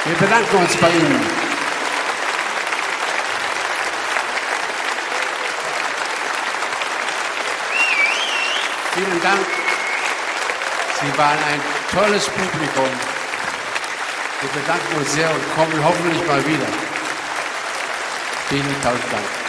Wir bedanken uns bei Ihnen. Vielen Dank. Sie waren ein tolles Publikum. Wir bedanken uns sehr und kommen hoffentlich mal wieder. Vielen tausend Dank.